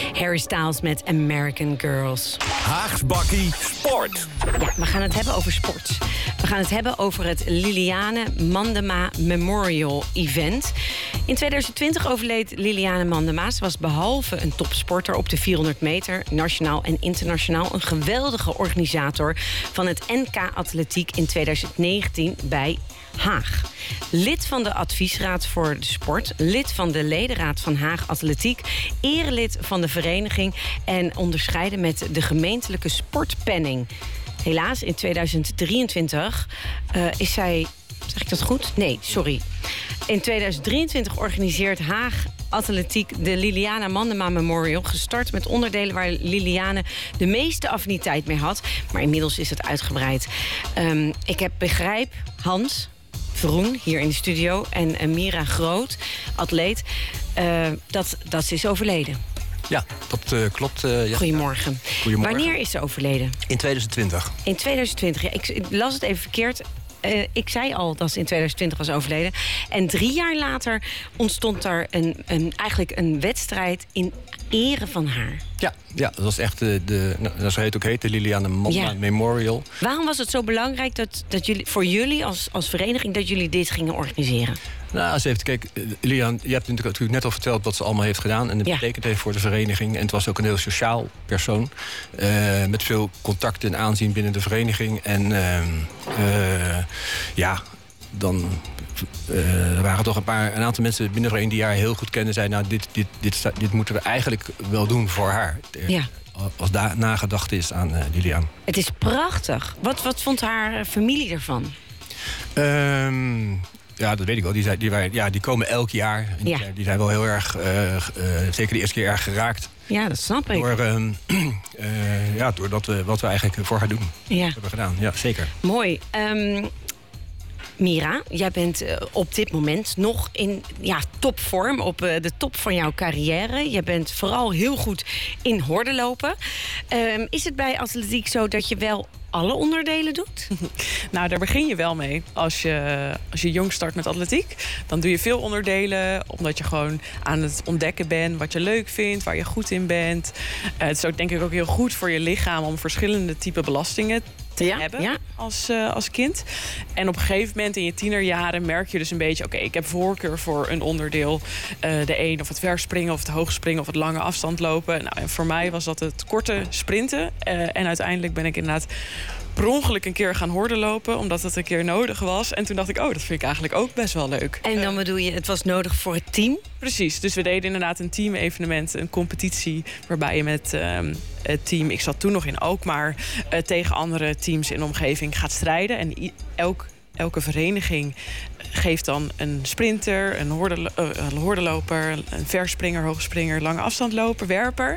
Harry Styles met American Girls. Haags Bakkie Sport. Ja, we gaan het hebben over sport. We gaan het hebben over het Liliane Mandema Memorial Event. In 2020 overleed Liliane Mandema. Ze was behalve een topsporter op de 400 meter, nationaal en internationaal, een geweldige organisator van het NK Atletiek in 2019 bij Haag. Lid van de adviesraad voor de sport, lid van de ledenraad van Haag Atletiek, erelid van de vereniging en onderscheiden met de gemeentelijke sportpenning. Helaas, in 2023 is zij... Zeg ik dat goed? Nee, sorry. In 2023 organiseert Haag Atletiek de Liliane Mandema Memorial, gestart met onderdelen waar Liliane de meeste affiniteit mee had. Maar inmiddels is het uitgebreid. Ik begrijp, Hans Vroen hier in de studio en Mira Groot, atleet, dat ze is overleden. Ja, dat klopt. Ja. Goedemorgen. Wanneer is ze overleden? In 2020. In 2020, ja, ik las het even verkeerd. Ik zei al dat ze in 2020 was overleden. En 3 jaar later ontstond daar eigenlijk een wedstrijd in ere van haar. Ja, dat was echt zo heet de Liliane Mandema Memorial. Waarom was het zo belangrijk dat jullie, voor jullie als vereniging, dat jullie dit gingen organiseren? Nou, als even kijk, Liliane, je hebt natuurlijk net al verteld wat ze allemaal heeft gedaan en het betekent heeft voor de vereniging. En het was ook een heel sociaal persoon met veel contact en aanzien binnen de vereniging. En dan waren toch een aantal mensen binnen de vereniging die haar heel goed kennen, zeiden, nou, dit moeten we eigenlijk wel doen voor haar. Ja. Als daar nagedacht is aan Liliane. Het is prachtig. Wat vond haar familie ervan? Ja, dat weet ik wel. Die komen elk jaar. Die zijn wel heel erg, zeker de eerste keer, erg geraakt. Ja, dat snap ik. Door wat we eigenlijk voor haar doen. Ja. Dat hebben we gedaan, ja, zeker. Mooi. Mira, jij bent op dit moment nog in topvorm, op de top van jouw carrière. Je bent vooral heel goed in hordenlopen. Is het bij atletiek zo dat je wel alle onderdelen doet? Nou, daar begin je wel mee. Als je jong start met atletiek, dan doe je veel onderdelen, omdat je gewoon aan het ontdekken bent wat je leuk vindt, waar je goed in bent. Het is ook, denk ik, ook heel goed voor je lichaam om verschillende type belastingen te hebben als kind. En op een gegeven moment in je tienerjaren merk je dus een beetje, oké, ik heb voorkeur voor een onderdeel. De een of het verspringen of het hoogspringen of het lange afstand lopen. Nou, en voor mij was dat het korte sprinten. En uiteindelijk ben ik inderdaad per ongeluk een keer gaan hordenlopen, omdat het een keer nodig was. En toen dacht ik, dat vind ik eigenlijk ook best wel leuk. En dan bedoel je, het was nodig voor het team? Precies, dus we deden inderdaad een team-evenement, een competitie, waarbij je met het team, ik zat toen nog in Alkmaar, tegen andere teams in de omgeving gaat strijden. En elke vereniging geeft dan een sprinter, een hordenloper, een verspringer, hoogspringer, lange afstandloper, werper.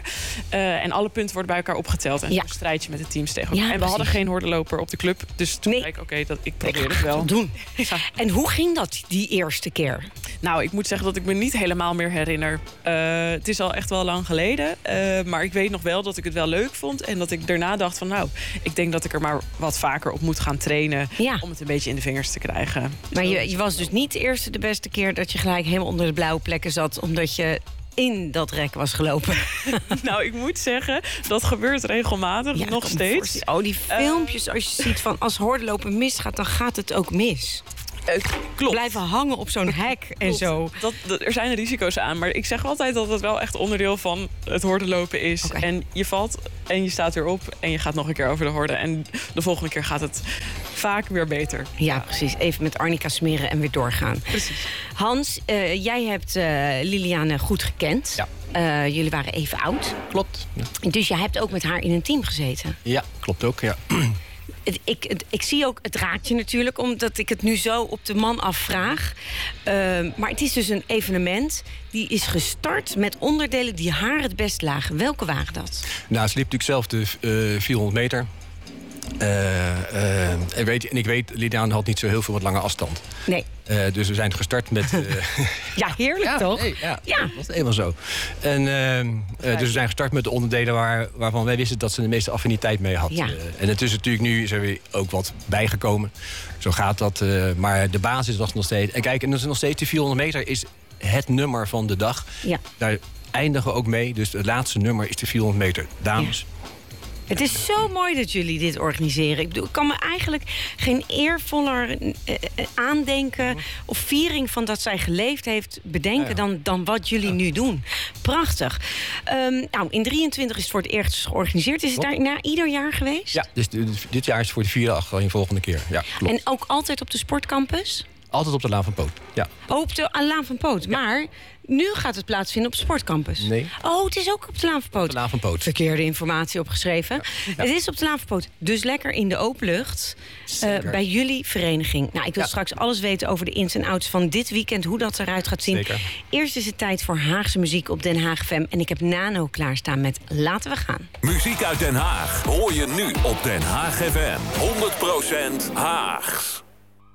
En alle punten worden bij elkaar opgeteld. En zo strijd je met de teams tegen elkaar. En we hadden geen hordenloper op de club. Dus toen zei ik, ik probeer het wel. Doen. Ja. En hoe ging dat die eerste keer? Nou, ik moet zeggen dat ik me niet helemaal meer herinner. Het is al echt wel lang geleden. Maar ik weet nog wel dat ik het wel leuk vond. En dat ik daarna dacht van, ik denk dat ik er maar wat vaker op moet gaan trainen. Ja. Om het een beetje in de vingers te krijgen. Maar je was dus niet de beste keer dat je gelijk helemaal onder de blauwe plekken zat, omdat je in dat rek was gelopen. Nou, ik moet zeggen, dat gebeurt regelmatig, nog steeds. Die filmpjes, als je ziet van als hordenlopen misgaat, dan gaat het ook mis. Klopt. Blijven hangen op zo'n hek en zo. Er zijn risico's aan, maar ik zeg altijd dat het wel echt onderdeel van het hordenlopen is. Okay. En je valt en je staat weer op en je gaat nog een keer over de horde. En de volgende keer gaat het vaak weer beter. Ja, precies. Even met arnica smeren en weer doorgaan. Precies. Hans, jij hebt Liliane goed gekend. Ja. Jullie waren even oud. Klopt. Ja. Dus jij hebt ook met haar in een team gezeten. Ja, klopt ook, ja. Ik zie ook het raadje natuurlijk, omdat ik het nu zo op de man afvraag. Maar het is dus een evenement die is gestart met onderdelen die haar het best lagen. Welke waren dat? Nou, ze liep natuurlijk zelf de 400 meter. En ik weet, Liliane had niet zo heel veel met lange afstand. Nee. Dus we zijn gestart met... ja, heerlijk toch? Nee, dat was eenmaal zo. En, dus we zijn gestart met de onderdelen waarvan wij wisten dat ze de meeste affiniteit mee had. Ja. En het is natuurlijk nu is er weer ook wat bijgekomen. Zo gaat dat. Maar de basis was nog steeds... En kijk, en dat is nog steeds die 400 meter is het nummer van de dag. Ja. Daar eindigen we ook mee. Dus het laatste nummer is de 400 meter dames. Ja. Het is zo mooi dat jullie dit organiseren. Ik kan me eigenlijk geen eervoller aandenken of viering van dat zij geleefd heeft bedenken dan wat jullie nu doen. Prachtig. In 23 is het voor het eerst georganiseerd. Is het daar ieder jaar geweest? Ja, dus dit jaar is het voor de 4e afdeling volgende keer. Ja, klopt. En ook altijd op de sportcampus? Altijd op de Laan van Poot, ja. Op de Laan van Poot, maar nu gaat het plaatsvinden op de sportcampus. Nee. Oh, het is ook op de Laan van Poot. De Laan van Poot. Verkeerde informatie opgeschreven. Ja. Het is op de Laan van Poot, dus lekker in de openlucht. Bij jullie vereniging. Nou, ik wil straks alles weten over de ins en outs van dit weekend, hoe dat eruit gaat zien. Zeker. Eerst is het tijd voor Haagse muziek op Den Haag FM. En ik heb Nano klaarstaan met Laten we gaan. Muziek uit Den Haag hoor je nu op Den Haag FM. 100% Haags.